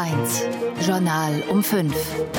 1 Journal um 5.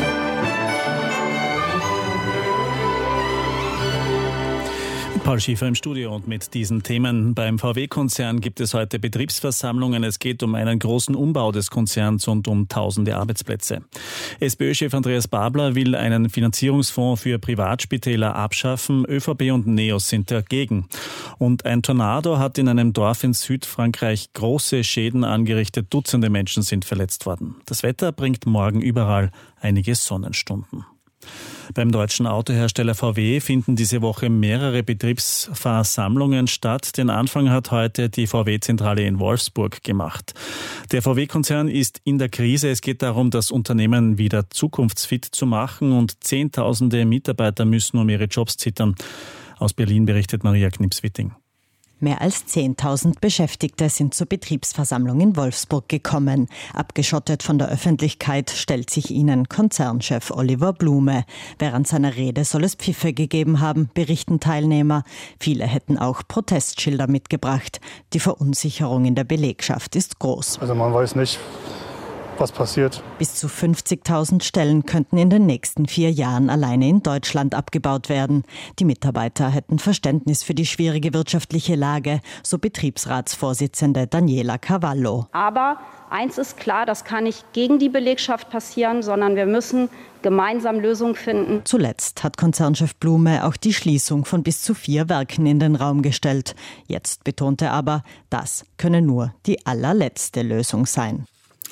Paul Schiefer im Studio und mit diesen Themen. Beim VW-Konzern gibt es heute Betriebsversammlungen. Es geht um einen großen Umbau des Konzerns und um tausende Arbeitsplätze. SPÖ-Chef Andreas Babler will einen Finanzierungsfonds für Privatspitäler abschaffen. ÖVP und NEOS sind dagegen. Und ein Tornado hat in einem Dorf in Südfrankreich große Schäden angerichtet. Dutzende Menschen sind verletzt worden. Das Wetter bringt morgen überall einige Sonnenstunden. Beim deutschen Autohersteller VW finden diese Woche mehrere Betriebsversammlungen statt. Den Anfang hat heute die VW-Zentrale in Wolfsburg gemacht. Der VW-Konzern ist in der Krise. Es geht darum, das Unternehmen wieder zukunftsfit zu machen und Zehntausende Mitarbeiter müssen um ihre Jobs zittern. Aus Berlin berichtet Maria Knips-Witting. Mehr als 10.000 Beschäftigte sind zur Betriebsversammlung in Wolfsburg gekommen. Abgeschottet von der Öffentlichkeit stellt sich ihnen Konzernchef Oliver Blume. Während seiner Rede soll es Pfiffe gegeben haben, berichten Teilnehmer. Viele hätten auch Protestschilder mitgebracht. Die Verunsicherung in der Belegschaft ist groß. Also man weiß nicht, was passiert. Bis zu 50.000 Stellen könnten in den nächsten 4 Jahren alleine in Deutschland abgebaut werden. Die Mitarbeiter hätten Verständnis für die schwierige wirtschaftliche Lage, so Betriebsratsvorsitzende Daniela Cavallo. Aber eins ist klar, das kann nicht gegen die Belegschaft passieren, sondern wir müssen gemeinsam Lösungen finden. Zuletzt hat Konzernchef Blume auch die Schließung von bis zu 4 Werken in den Raum gestellt. Jetzt betont er aber, das könne nur die allerletzte Lösung sein.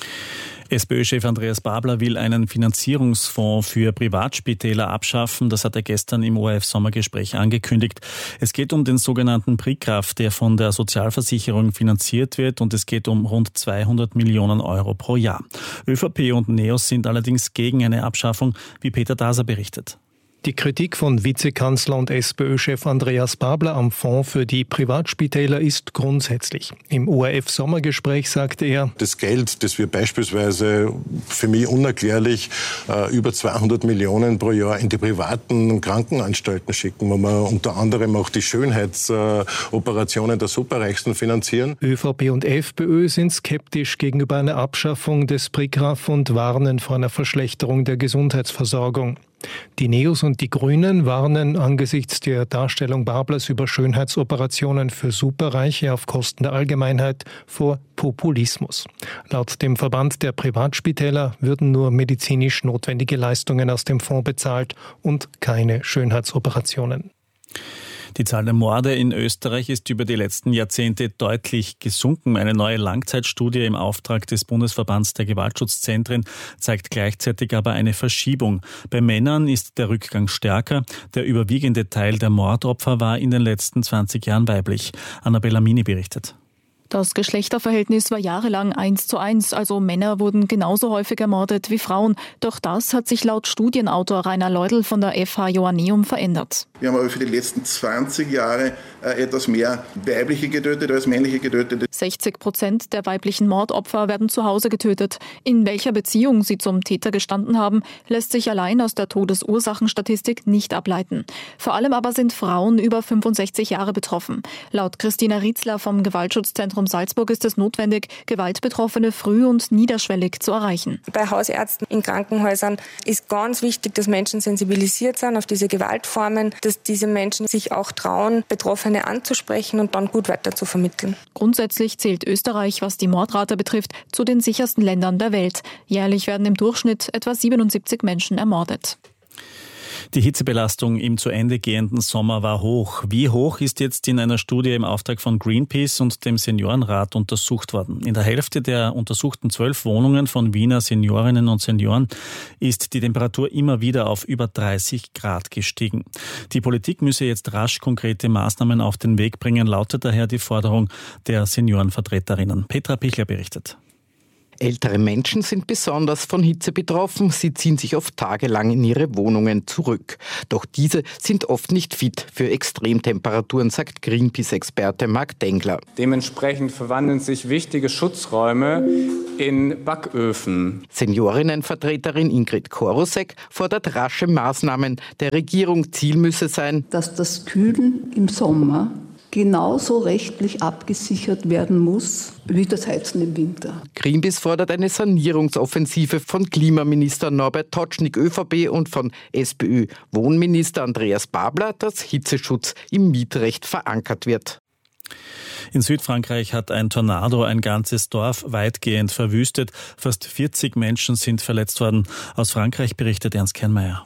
SPÖ-Chef Andreas Babler will einen Finanzierungsfonds für Privatspitäler abschaffen. Das hat er gestern im ORF-Sommergespräch angekündigt. Es geht um den sogenannten PRIGRAF, der von der Sozialversicherung finanziert wird, und es geht um rund 200 Millionen Euro pro Jahr. ÖVP und NEOS sind allerdings gegen eine Abschaffung, wie Peter Daser berichtet. Die Kritik von Vizekanzler und SPÖ-Chef Andreas Babler am Fonds für die Privatspitäler ist grundsätzlich. Im ORF-Sommergespräch sagte er: Das Geld, das wir beispielsweise, für mich unerklärlich, über 200 Millionen pro Jahr in die privaten Krankenanstalten schicken, wo wir unter anderem auch die Schönheitsoperationen der Superreichsten finanzieren. ÖVP und FPÖ sind skeptisch gegenüber einer Abschaffung des PRIGRAF und warnen vor einer Verschlechterung der Gesundheitsversorgung. Die NEOS und die Grünen warnen angesichts der Darstellung Bablers über Schönheitsoperationen für Superreiche auf Kosten der Allgemeinheit vor Populismus. Laut dem Verband der Privatspitäler würden nur medizinisch notwendige Leistungen aus dem Fonds bezahlt und keine Schönheitsoperationen. Die Zahl der Morde in Österreich ist über die letzten Jahrzehnte deutlich gesunken. Eine neue Langzeitstudie im Auftrag des Bundesverbands der Gewaltschutzzentren zeigt gleichzeitig aber eine Verschiebung. Bei Männern ist der Rückgang stärker. Der überwiegende Teil der Mordopfer war in den letzten 20 Jahren weiblich. Annabella Mini berichtet. Das Geschlechterverhältnis war jahrelang 1:1, also Männer wurden genauso häufig ermordet wie Frauen. Doch das hat sich laut Studienautor Rainer Leudl von der FH Joanneum verändert. Wir haben aber für die letzten 20 Jahre etwas mehr weibliche Getötete als männliche Getötete. 60% der weiblichen Mordopfer werden zu Hause getötet. In welcher Beziehung sie zum Täter gestanden haben, lässt sich allein aus der Todesursachenstatistik nicht ableiten. Vor allem aber sind Frauen über 65 Jahre betroffen. Laut Christina Rietzler vom Gewaltschutzzentrum Salzburg ist es notwendig, Gewaltbetroffene früh und niederschwellig zu erreichen. Bei Hausärzten in Krankenhäusern ist ganz wichtig, dass Menschen sensibilisiert sind auf diese Gewaltformen, dass diese Menschen sich auch trauen, Betroffene anzusprechen und dann gut weiter zu vermitteln. Grundsätzlich zählt Österreich, was die Mordrate betrifft, zu den sichersten Ländern der Welt. Jährlich werden im Durchschnitt etwa 77 Menschen ermordet. Die Hitzebelastung im zu Ende gehenden Sommer war hoch. Wie hoch ist jetzt in einer Studie im Auftrag von Greenpeace und dem Seniorenrat untersucht worden? In der Hälfte der untersuchten 12 Wohnungen von Wiener Seniorinnen und Senioren ist die Temperatur immer wieder auf über 30 Grad gestiegen. Die Politik müsse jetzt rasch konkrete Maßnahmen auf den Weg bringen, lautet daher die Forderung der Seniorenvertreterinnen. Petra Pichler berichtet. Ältere Menschen sind besonders von Hitze betroffen. Sie ziehen sich oft tagelang in ihre Wohnungen zurück. Doch diese sind oft nicht fit für Extremtemperaturen, sagt Greenpeace-Experte Marc Dengler. Dementsprechend verwandeln sich wichtige Schutzräume in Backöfen. Seniorinnenvertreterin Ingrid Korosek fordert rasche Maßnahmen der Regierung. Ziel müsse sein, dass das Kühlen im Sommer genauso rechtlich abgesichert werden muss wie das Heizen im Winter. Greenpeace fordert eine Sanierungsoffensive von Klimaminister Norbert Totschnig ÖVP und von SPÖ-Wohnminister Andreas Babler, dass Hitzeschutz im Mietrecht verankert wird. In Südfrankreich hat ein Tornado ein ganzes Dorf weitgehend verwüstet. Fast 40 Menschen sind verletzt worden. Aus Frankreich berichtet Ernst Kernmeier.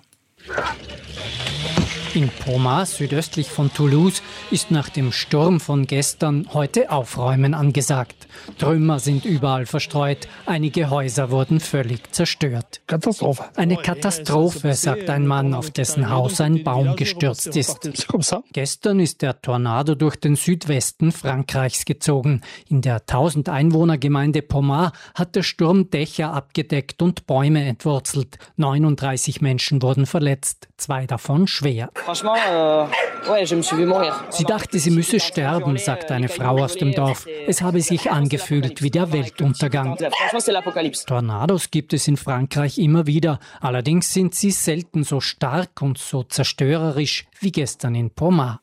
In Pommard, südöstlich von Toulouse, ist nach dem Sturm von gestern heute Aufräumen angesagt. Trümmer sind überall verstreut. Einige Häuser wurden völlig zerstört. Katastrophe. Eine Katastrophe, sagt ein Mann, auf dessen Haus ein Baum gestürzt ist. Gestern ist der Tornado durch den Südwesten Frankreichs gezogen. In der 1000-Einwohner-Gemeinde Pommard hat der Sturm Dächer abgedeckt und Bäume entwurzelt. 39 Menschen wurden verletzt, 2 davon schwer. Sie dachte, sie müsse sterben, sagt eine Frau aus dem Dorf. Es habe sich angefühlt wie der Weltuntergang. Tornados gibt es in Frankreich immer wieder. Allerdings sind sie selten so stark und so zerstörerisch wie gestern in Pommard.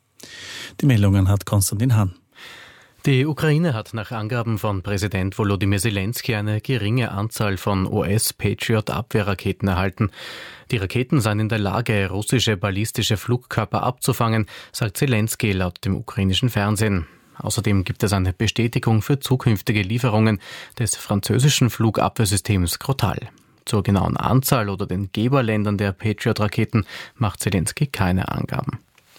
Die Meldungen hat Konstantin Hahn. Die Ukraine hat nach Angaben von Präsident Volodymyr Zelensky eine geringe Anzahl von US-Patriot-Abwehrraketen erhalten. Die Raketen seien in der Lage, russische ballistische Flugkörper abzufangen, sagt Zelensky laut dem ukrainischen Fernsehen. Außerdem gibt es eine Bestätigung für zukünftige Lieferungen des französischen Flugabwehrsystems Crotale. Zur genauen Anzahl oder den Geberländern der Patriot-Raketen macht Zelensky keine Angaben.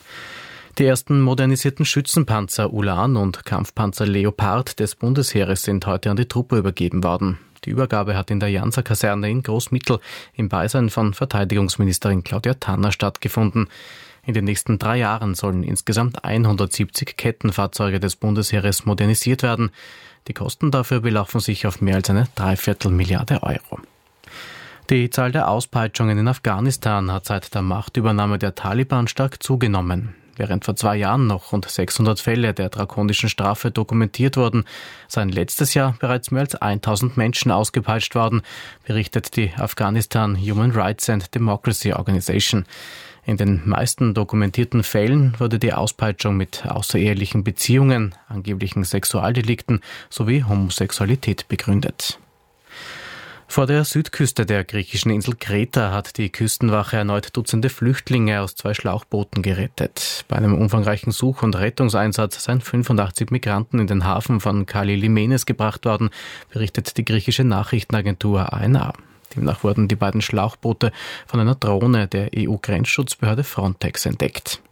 Die ersten modernisierten Schützenpanzer Ulan und Kampfpanzer Leopard des Bundesheeres sind heute an die Truppe übergeben worden. Die Übergabe hat in der Janser-Kaserne in Großmittel im Beisein von Verteidigungsministerin Claudia Tanner stattgefunden. In den nächsten 3 Jahren sollen insgesamt 170 Kettenfahrzeuge des Bundesheeres modernisiert werden. Die Kosten dafür belaufen sich auf mehr als eine 3/4 Milliarde Euro. Die Zahl der Auspeitschungen in Afghanistan hat seit der Machtübernahme der Taliban stark zugenommen. Während vor 2 Jahren noch rund 600 Fälle der drakonischen Strafe dokumentiert wurden, seien letztes Jahr bereits mehr als 1000 Menschen ausgepeitscht worden, berichtet die Afghanistan Human Rights and Democracy Organization. In den meisten dokumentierten Fällen wurde die Auspeitschung mit außerehelichen Beziehungen, angeblichen Sexualdelikten sowie Homosexualität begründet. Vor der Südküste der griechischen Insel Kreta hat die Küstenwache erneut Dutzende Flüchtlinge aus 2 Schlauchbooten gerettet. Bei einem umfangreichen Such- und Rettungseinsatz seien 85 Migranten in den Hafen von Kallimenes gebracht worden, berichtet die griechische Nachrichtenagentur ANA. Demnach wurden die beiden Schlauchboote von einer Drohne der EU-Grenzschutzbehörde Frontex entdeckt.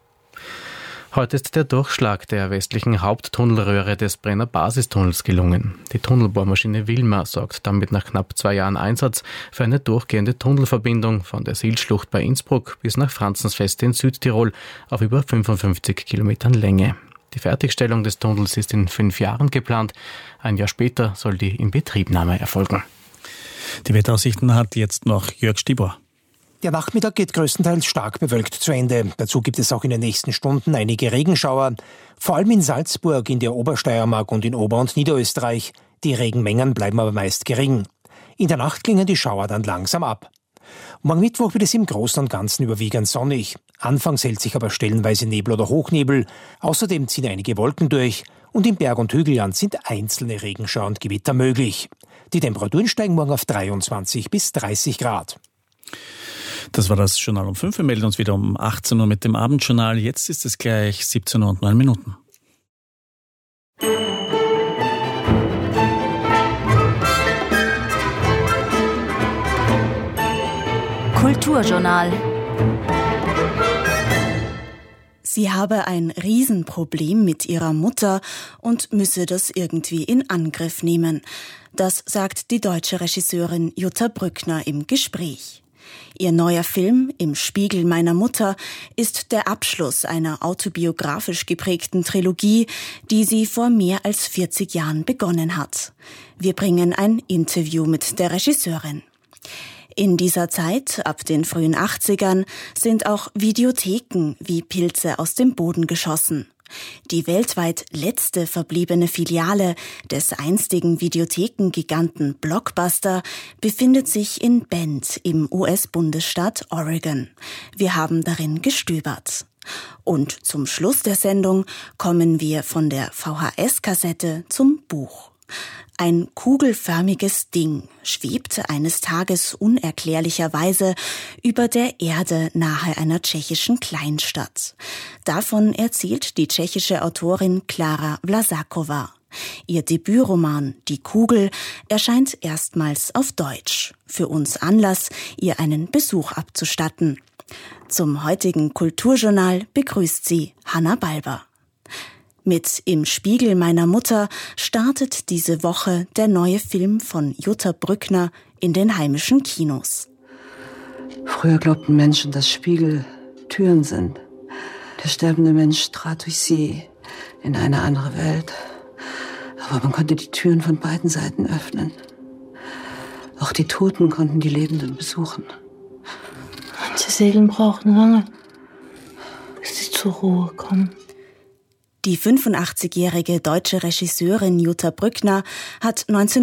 Heute ist der Durchschlag der westlichen Haupttunnelröhre des Brenner Basistunnels gelungen. Die Tunnelbohrmaschine Wilma sorgt damit nach knapp 2 Jahren Einsatz für eine durchgehende Tunnelverbindung von der Silschlucht bei Innsbruck bis nach Franzensfeste in Südtirol auf über 55 Kilometern Länge. Die Fertigstellung des Tunnels ist in 5 Jahren geplant. Ein Jahr später soll die Inbetriebnahme erfolgen. Die Wetteraussichten hat jetzt noch Jörg Stibor. Der Nachmittag geht größtenteils stark bewölkt zu Ende. Dazu gibt es auch in den nächsten Stunden einige Regenschauer. Vor allem in Salzburg, in der Obersteiermark und in Ober- und Niederösterreich. Die Regenmengen bleiben aber meist gering. In der Nacht klingen die Schauer dann langsam ab. Morgen Mittwoch wird es im Großen und Ganzen überwiegend sonnig. Anfangs hält sich aber stellenweise Nebel oder Hochnebel. Außerdem ziehen einige Wolken durch. Und im Berg- und Hügelland sind einzelne Regenschauer und Gewitter möglich. Die Temperaturen steigen morgen auf 23 bis 30 Grad. Das war das Journal um 5. Wir melden uns wieder um 18 Uhr mit dem Abendjournal. Jetzt ist es gleich 17 Uhr und 9 Minuten. Kulturjournal. Sie habe ein Riesenproblem mit ihrer Mutter und müsse das irgendwie in Angriff nehmen. Das sagt die deutsche Regisseurin Jutta Brückner im Gespräch. Ihr neuer Film »Im Spiegel meiner Mutter« ist der Abschluss einer autobiografisch geprägten Trilogie, die sie vor mehr als 40 Jahren begonnen hat. Wir bringen ein Interview mit der Regisseurin. In dieser Zeit, ab den frühen 80ern, sind auch Videotheken wie Pilze aus dem Boden geschossen. Die weltweit letzte verbliebene Filiale des einstigen Videothekengiganten Blockbuster befindet sich in Bend im US-Bundesstaat Oregon. Wir haben darin gestöbert. Und zum Schluss der Sendung kommen wir von der VHS-Kassette zum Buch. Ein kugelförmiges Ding schwebte eines Tages unerklärlicherweise über der Erde nahe einer tschechischen Kleinstadt. Davon erzählt die tschechische Autorin Klára Vlasáková. Ihr Debütroman Die Kugel erscheint erstmals auf Deutsch. Für uns Anlass, ihr einen Besuch abzustatten. Zum heutigen Kulturjournal begrüßt sie Hanna Balber. Mit Im Spiegel meiner Mutter startet diese Woche der neue Film von Jutta Brückner in den heimischen Kinos. Früher glaubten Menschen, dass Spiegel Türen sind. Der sterbende Mensch trat durch sie in eine andere Welt. Aber man konnte die Türen von beiden Seiten öffnen. Auch die Toten konnten die Lebenden besuchen. Manche Seelen brauchen lange, bis sie zur Ruhe kommen. Die 85-jährige deutsche Regisseurin Jutta Brückner hat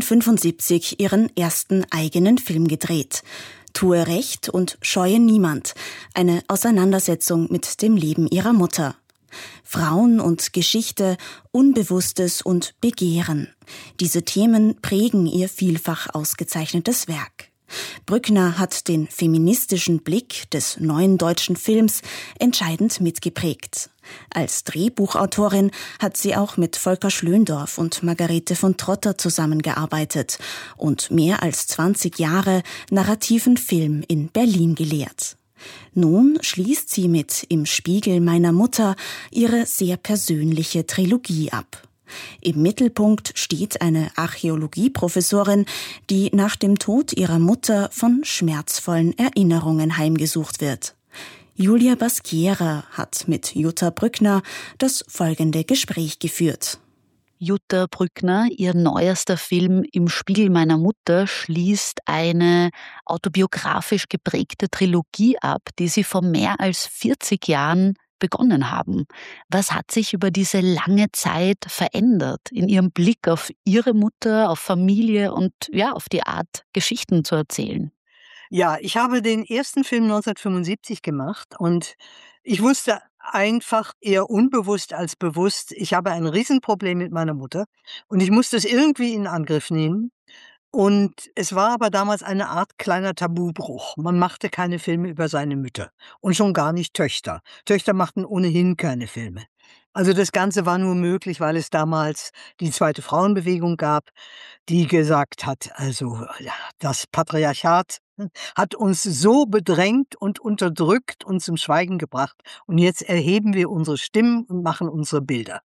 1975 ihren ersten eigenen Film gedreht. Tue Recht und scheue niemand. Eine Auseinandersetzung mit dem Leben ihrer Mutter. Frauen und Geschichte, Unbewusstes und Begehren. Diese Themen prägen ihr vielfach ausgezeichnetes Werk. Brückner hat den feministischen Blick des neuen deutschen Films entscheidend mitgeprägt. Als Drehbuchautorin hat sie auch mit Volker Schlöndorff und Margarete von Trotter zusammengearbeitet und mehr als 20 Jahre narrativen Film in Berlin gelehrt. Nun schließt sie mit Im Spiegel meiner Mutter ihre sehr persönliche Trilogie ab. Im Mittelpunkt steht eine Archäologieprofessorin, die nach dem Tod ihrer Mutter von schmerzvollen Erinnerungen heimgesucht wird. Julia Basquiera hat mit Jutta Brückner das folgende Gespräch geführt. Jutta Brückner, ihr neuester Film Im Spiegel meiner Mutter schließt eine autobiografisch geprägte Trilogie ab, die Sie vor mehr als 40 Jahren begonnen haben. Was hat sich über diese lange Zeit verändert in Ihrem Blick auf Ihre Mutter, auf Familie und ja, auf die Art, Geschichten zu erzählen? Ja, ich habe den ersten Film 1975 gemacht und ich wusste einfach eher unbewusst als bewusst, ich habe ein Riesenproblem mit meiner Mutter und ich musste es irgendwie in Angriff nehmen. Und es war aber damals eine Art kleiner Tabubruch. Man machte keine Filme über seine Mütter und schon gar nicht Töchter. Töchter machten ohnehin keine Filme. Also das Ganze war nur möglich, weil es damals die zweite Frauenbewegung gab, die gesagt hat, also ja, das Patriarchat hat uns so bedrängt und unterdrückt und zum Schweigen gebracht. Und jetzt erheben wir unsere Stimmen und machen unsere Bilder.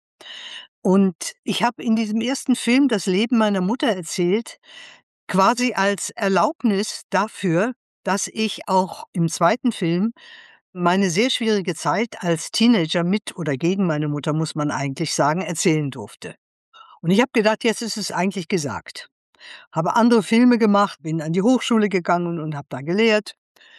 Und ich habe in diesem ersten Film das Leben meiner Mutter erzählt, quasi als Erlaubnis dafür, dass ich auch im zweiten Film meine sehr schwierige Zeit als Teenager mit oder gegen meine Mutter, muss man eigentlich sagen, erzählen durfte. Und ich habe gedacht, jetzt ist es eigentlich gesagt. Habe andere Filme gemacht, bin an die Hochschule gegangen und habe da gelehrt.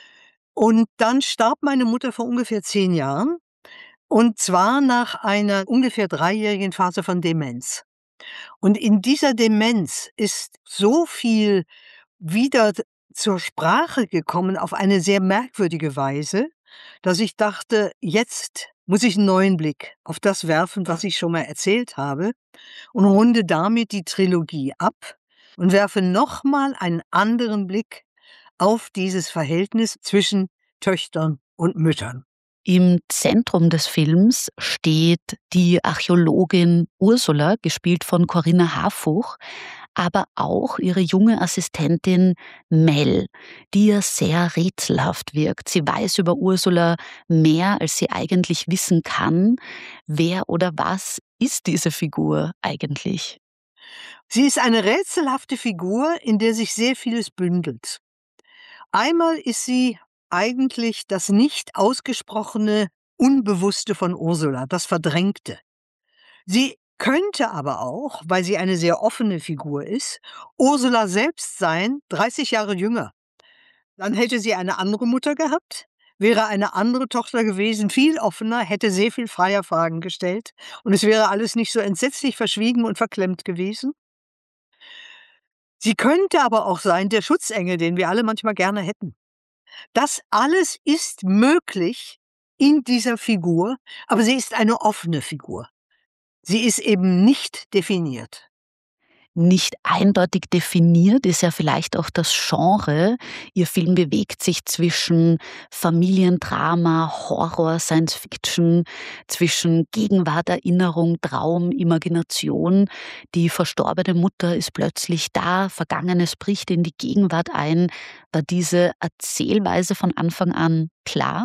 Und dann starb meine Mutter vor ungefähr 10 Jahren. Und zwar nach einer ungefähr 3-jährigen Phase von Demenz. Und in dieser Demenz ist so viel wieder zur Sprache gekommen auf eine sehr merkwürdige Weise, dass ich dachte, jetzt muss ich einen neuen Blick auf das werfen, was ich schon mal erzählt habe und runde damit die Trilogie ab und werfe nochmal einen anderen Blick auf dieses Verhältnis zwischen Töchtern und Müttern. Im Zentrum des Films steht die Archäologin Ursula, gespielt von Corinna Harfuch, aber auch ihre junge Assistentin Mel, die ja sehr rätselhaft wirkt. Sie weiß über Ursula mehr, als sie eigentlich wissen kann. Wer oder was ist diese Figur eigentlich? Sie ist eine rätselhafte Figur, in der sich sehr vieles bündelt. Einmal ist sie eigentlich das nicht ausgesprochene Unbewusste von Ursula, das Verdrängte. Sie könnte aber auch, weil sie eine sehr offene Figur ist, Ursula selbst sein, 30 Jahre jünger. Dann hätte sie eine andere Mutter gehabt, wäre eine andere Tochter gewesen, viel offener, hätte sehr viel freier Fragen gestellt und es wäre alles nicht so entsetzlich verschwiegen und verklemmt gewesen. Sie könnte aber auch sein der Schutzengel, den wir alle manchmal gerne hätten. Das alles ist möglich in dieser Figur, aber sie ist eine offene Figur. Sie ist eben nicht definiert. Nicht eindeutig definiert ist ja vielleicht auch das Genre. Ihr Film bewegt sich zwischen Familiendrama, Horror, Science Fiction, zwischen Gegenwart, Erinnerung, Traum, Imagination. Die verstorbene Mutter ist plötzlich da, Vergangenes bricht in die Gegenwart ein. War diese Erzählweise von Anfang an klar?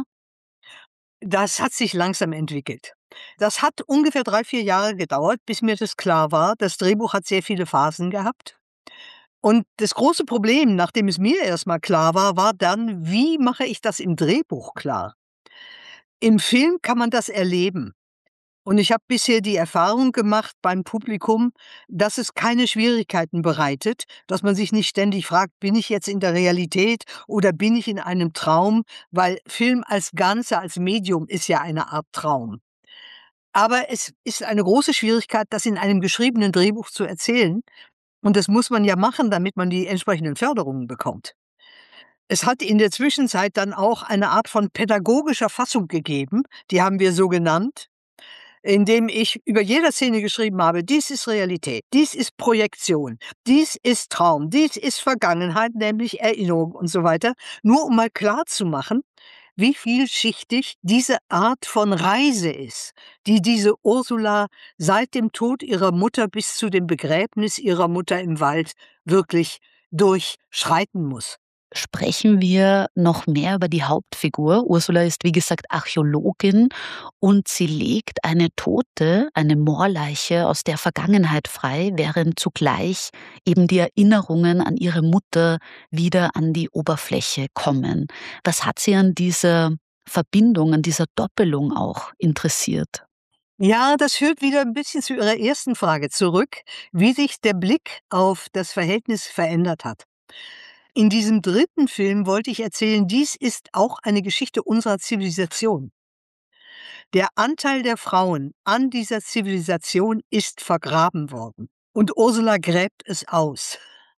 Das hat sich langsam entwickelt. Das hat ungefähr 3-4 Jahre gedauert, bis mir das klar war. Das Drehbuch hat sehr viele Phasen gehabt. Und das große Problem, nachdem es mir erstmal klar war, war dann, wie mache ich das im Drehbuch klar? Im Film kann man das erleben. Und ich habe bisher die Erfahrung gemacht beim Publikum, dass es keine Schwierigkeiten bereitet, dass man sich nicht ständig fragt, bin ich jetzt in der Realität oder bin ich in einem Traum, weil Film als Ganze, als Medium ist ja eine Art Traum. Aber es ist eine große Schwierigkeit, das in einem geschriebenen Drehbuch zu erzählen. Und das muss man ja machen, damit man die entsprechenden Förderungen bekommt. Es hat in der Zwischenzeit dann auch eine Art von pädagogischer Fassung gegeben, die haben wir so genannt, indem ich über jede Szene geschrieben habe, dies ist Realität, dies ist Projektion, dies ist Traum, dies ist Vergangenheit, nämlich Erinnerung und so weiter, nur um mal klarzumachen, wie vielschichtig diese Art von Reise ist, die diese Ursula seit dem Tod ihrer Mutter bis zu dem Begräbnis ihrer Mutter im Wald wirklich durchschreiten muss. Sprechen wir noch mehr über die Hauptfigur. Ursula ist, wie gesagt, Archäologin und sie legt eine Tote, eine Moorleiche aus der Vergangenheit frei, während zugleich eben die Erinnerungen an ihre Mutter wieder an die Oberfläche kommen. Was hat sie an dieser Verbindung, an dieser Doppelung auch interessiert? Ja, das führt wieder ein bisschen zu Ihrer ersten Frage zurück, wie sich der Blick auf das Verhältnis verändert hat. In diesem dritten Film wollte ich erzählen, dies ist auch eine Geschichte unserer Zivilisation. Der Anteil der Frauen an dieser Zivilisation ist vergraben worden. Und Ursula gräbt es aus.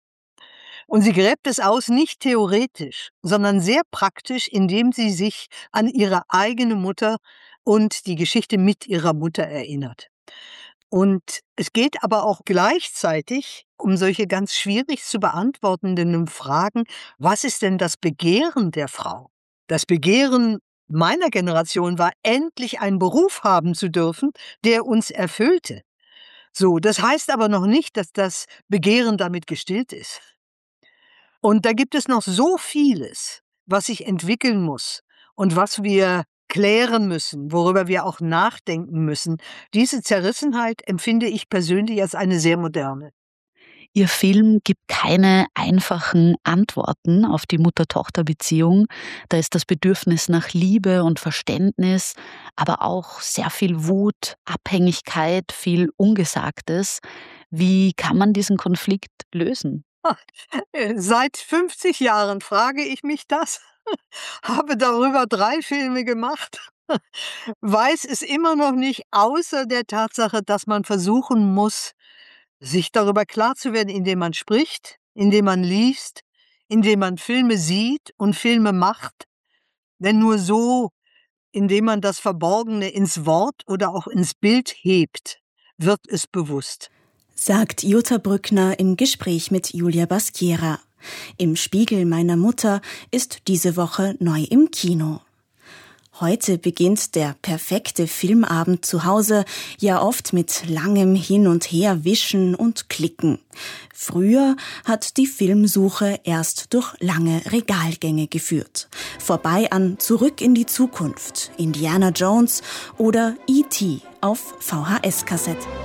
Und sie gräbt es aus nicht theoretisch, sondern sehr praktisch, indem sie sich an ihre eigene Mutter und die Geschichte mit ihrer Mutter erinnert. Und es geht aber auch gleichzeitig um solche ganz schwierig zu beantwortenden Fragen, was ist denn das Begehren der Frau? Das Begehren meiner Generation war, endlich einen Beruf haben zu dürfen, der uns erfüllte. So, das heißt aber noch nicht, dass das Begehren damit gestillt ist. Und da gibt es noch so vieles, was sich entwickeln muss und was wir klären müssen, worüber wir auch nachdenken müssen. Diese Zerrissenheit empfinde ich persönlich als eine sehr moderne. Ihr Film gibt keine einfachen Antworten auf die Mutter-Tochter-Beziehung. Da ist das Bedürfnis nach Liebe und Verständnis, aber auch sehr viel Wut, Abhängigkeit, viel Ungesagtes. Wie kann man diesen Konflikt lösen? Seit 50 Jahren frage ich mich das. Habe darüber 3 Filme gemacht, weiß es immer noch nicht, außer der Tatsache, dass man versuchen muss, sich darüber klar zu werden, indem man spricht, indem man liest, indem man Filme sieht und Filme macht. Denn nur so, indem man das Verborgene ins Wort oder auch ins Bild hebt, wird es bewusst. Sagt Jutta Brückner im Gespräch mit Julia Basquiera. Im Spiegel meiner Mutter ist diese Woche neu im Kino. Heute beginnt der perfekte Filmabend zu Hause, ja oft mit langem Hin- und Herwischen und Klicken. Früher hat die Filmsuche erst durch lange Regalgänge geführt. Vorbei an Zurück in die Zukunft, Indiana Jones oder E.T. auf VHS-Kassette.